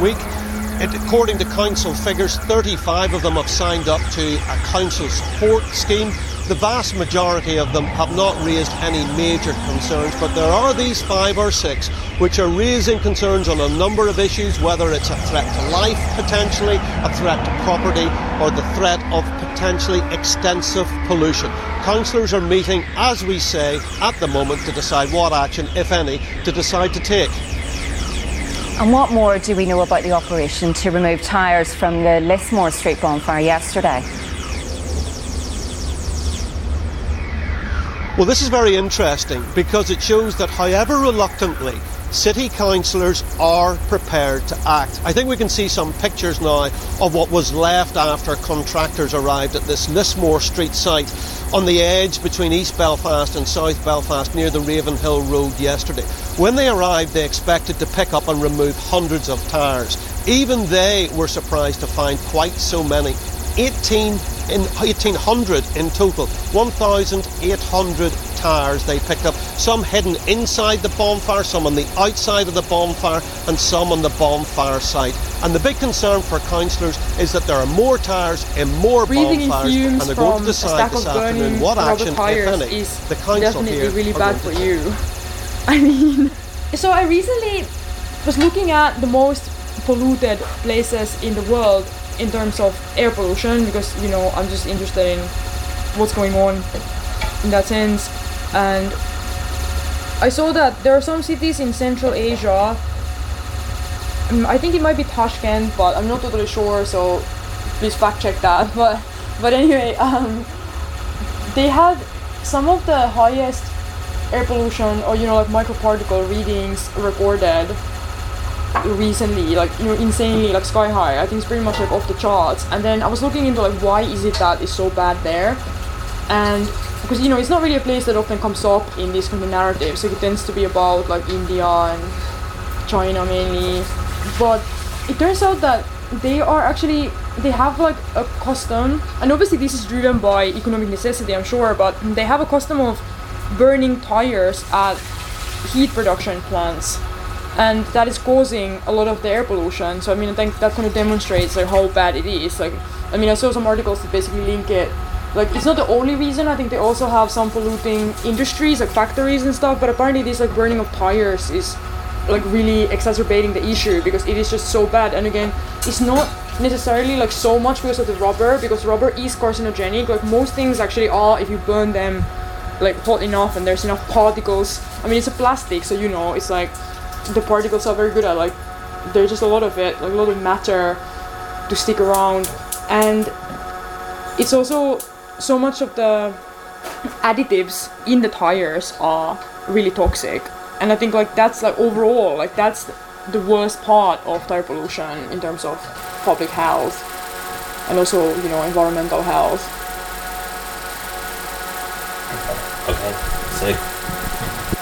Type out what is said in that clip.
week. According to council figures, 35 of them have signed up to a council support scheme. The vast majority of them have not raised any major concerns, but there are these 5 or 6 which are raising concerns on a number of issues, whether it's a threat to life potentially, a threat to property, or the threat of potentially extensive pollution. Councillors are meeting, as we say, at the moment to decide what action, if any, to decide to take. And what more do we know about the operation to remove tyres from the Lismore Street bonfire yesterday? Well, this is very interesting because it shows that however reluctantly city councillors are prepared to act. I think we can see some pictures now of what was left after contractors arrived at this Lismore Street site on the edge between East Belfast and South Belfast near the Ravenhill Road yesterday. When they arrived, they expected to pick up and remove hundreds of tyres. Even they were surprised to find quite so many. 1,800 in total, 1,800 tyres they picked up, some hidden inside the bonfire, some on the outside of the bonfire, and some on the bonfire site. And the big concern for councillors is that there are more tyres in more bonfires, and they're going to decide this afternoon what action, if any, the council here really bad for you. I mean, so I recently was looking at the most polluted places in the world in terms of air pollution, because, you know, I'm just interested in what's going on in that sense. And I saw that there are some cities in Central Asia, I think it might be Tashkent, but I'm not totally sure, so please fact check that. But anyway, they had some of the highest air pollution, or, you know, like microparticle readings recorded recently, like, you know, insanely, like sky high. I think it's pretty much like off the charts. And then I was looking into like why is it that it's so bad there, and because, you know, it's not really a place that often comes up in these kind of narratives. So it tends to be about like India and China mainly, but it turns out that they have like a custom, and obviously this is driven by economic necessity, I'm sure, but they have a custom of burning tires at heat production plants, and that is causing a lot of the air pollution. So I mean, I think that kind of demonstrates like how bad it is. Like, I mean, I saw some articles that basically link it. Like, it's not the only reason. I think they also have some polluting industries, like factories and stuff, but apparently this like burning of tires is like really exacerbating the issue because it is just so bad. And again, it's not necessarily like so much because of the rubber, because rubber is carcinogenic. Like most things actually are if you burn them like hot enough and there's enough particles. I mean, it's a plastic, so, you know, it's like the particles are very good at, like, there's just a lot of it, like a lot of matter to stick around. And it's also so much of the additives in the tires are really toxic. And I think like that's like overall, like that's the worst part of tire pollution in terms of public health and also, you know, environmental health. Okay, so